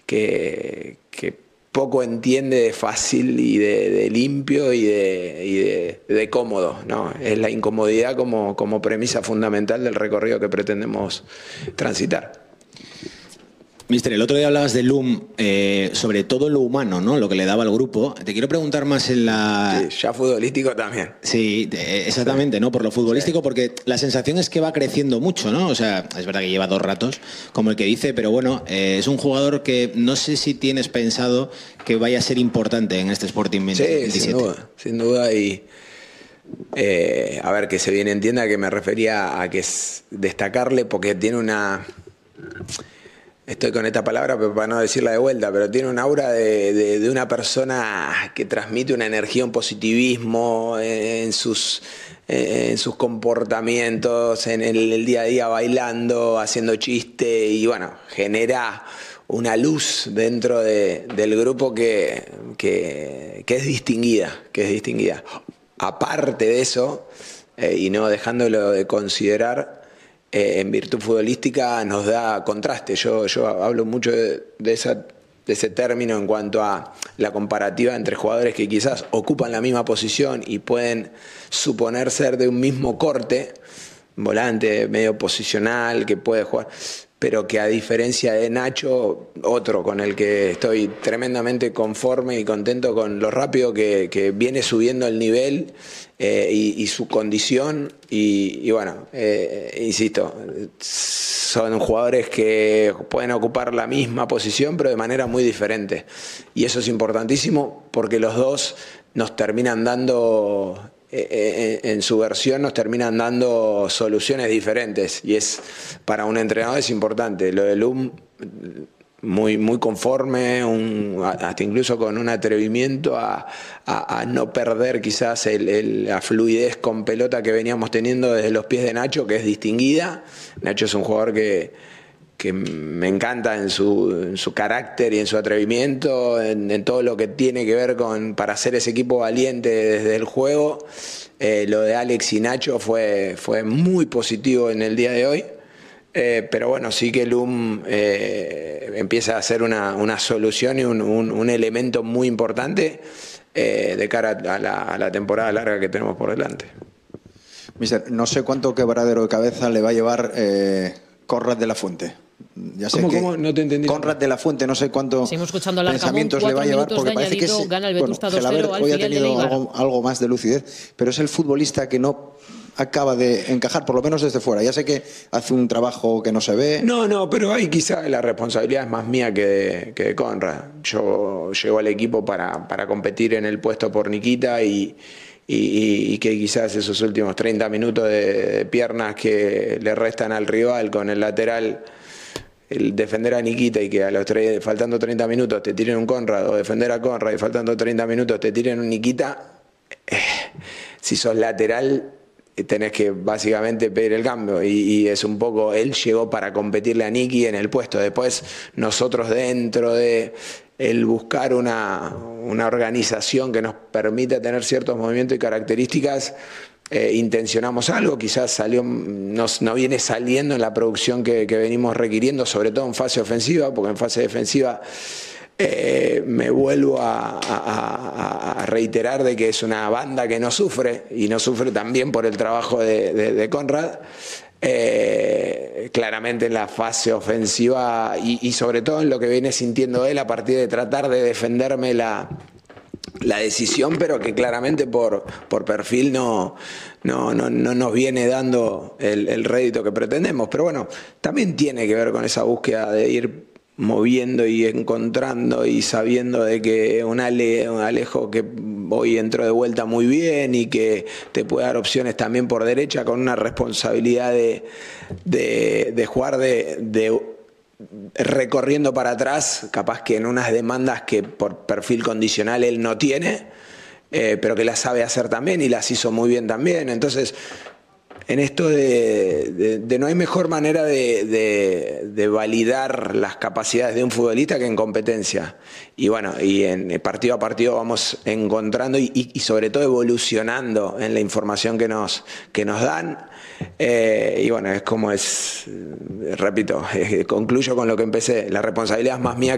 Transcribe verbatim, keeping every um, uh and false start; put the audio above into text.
que, que poco entiende de fácil y de, de limpio y, de, y de, de cómodo, ¿no? Es la incomodidad como, como premisa fundamental del recorrido que pretendemos transitar. Mister, el otro día hablabas de Loom, eh, sobre todo en lo humano, ¿no? Lo que le daba al grupo. Te quiero preguntar más en la... Sí, ya futbolístico también. Sí, exactamente, ¿no? Por lo futbolístico, sí. Porque la sensación es que va creciendo mucho, ¿no? O sea, es verdad que lleva dos ratos, como el que dice, pero bueno, eh, es un jugador que no sé si tienes pensado que vaya a ser importante en este Sporting veintisiete. Sí, sin duda, sin duda. Y eh, a ver, que se bien entienda que me refería a que es destacarle porque tiene una... Estoy con esta palabra pero para no decirla de vuelta, pero tiene un aura de, de, de una persona que transmite una energía, un positivismo en sus, en sus comportamientos, en el, el día a día bailando, haciendo chiste y bueno, genera una luz dentro de, del grupo que, que, que es distinguida, que es distinguida. Aparte de eso, eh, y no dejándolo de considerar, Eh, en virtud futbolística nos da contraste. Yo, yo hablo mucho de, de, esa, de ese término en cuanto a la comparativa entre jugadores que quizás ocupan la misma posición y pueden suponer ser de un mismo corte, volante medio posicional que puede jugar, pero que a diferencia de Nacho, otro con el que estoy tremendamente conforme y contento con lo rápido que, que viene subiendo el nivel eh, y, y su condición y, y bueno, eh, insisto, son jugadores que pueden ocupar la misma posición pero de manera muy diferente y eso es importantísimo porque los dos nos terminan dando... en su versión nos terminan dando soluciones diferentes y es para un entrenador es importante. Lo de Loom muy, muy conforme, un, hasta incluso con un atrevimiento a, a, a no perder quizás el, el, la fluidez con pelota que veníamos teniendo desde los pies de Nacho, que es distinguida. Nacho es un jugador que que me encanta en su, en su carácter y en su atrevimiento, en, en todo lo que tiene que ver con para hacer ese equipo valiente desde el juego. Eh, lo de Alex y Nacho fue, fue muy positivo en el día de hoy, eh, pero bueno, sí que Loom eh, empieza a ser una, una solución y un, un, un elemento muy importante eh, de cara a la, a la temporada larga que tenemos por delante. Mister, no sé cuánto quebradero de cabeza le va a llevar eh, Conrad de la Fuente. Ya sé ¿Cómo, que cómo? No te entendí. Conrad de la Fuente, no sé cuánto pensamientos le va a llevar, porque parece que es, gana el bueno, Gelabert hoy ha tenido algo, algo más de lucidez, pero es el futbolista que no acaba de encajar, por lo menos desde fuera. Ya sé que hace un trabajo que no se ve. No, no, pero ahí quizá la responsabilidad es más mía que de, que de Conrad. Yo llego al equipo para, para competir en el puesto por Nikita y... Y, y que quizás esos últimos treinta minutos de, de piernas que le restan al rival con el lateral, el defender a Nikita y que a los tre faltando treinta minutos te tiren un Conrad, o defender a Conrad y faltando treinta minutos te tiren un Nikita, eh, si sos lateral tenés que básicamente pedir el cambio y, y es un poco, él llegó para competirle a Niki en el puesto, después nosotros dentro de el buscar una, una organización que nos permita tener ciertos movimientos y características, eh, intencionamos algo, quizás salió, nos, no viene saliendo en la producción que, que venimos requiriendo, sobre todo en fase ofensiva, porque en fase defensiva eh, me vuelvo a, a, a reiterar de que es una banda que no sufre, y no sufre también por el trabajo de, de, de Conrad. Eh, claramente en la fase ofensiva y, y sobre todo en lo que viene sintiendo él a partir de tratar de defenderme la, la decisión, pero que claramente por, por perfil no, no, no, no nos viene dando el, el rédito que pretendemos, pero bueno, también tiene que ver con esa búsqueda de ir moviendo y encontrando y sabiendo de que un, Ale, un Alejo que hoy entró de vuelta muy bien y que te puede dar opciones también por derecha con una responsabilidad de, de, de jugar de, de recorriendo para atrás, capaz que en unas demandas que por perfil condicional él no tiene, eh, pero que las sabe hacer también y las hizo muy bien también. Entonces, en esto de, de, de no hay mejor manera de, de, de validar las capacidades de un futbolista que en competencia. Y bueno, y en partido a partido vamos encontrando y, y, y sobre todo evolucionando en la información que nos, que nos dan. Eh, y bueno, es como es, repito, eh, concluyo con lo que empecé, la responsabilidad es más mía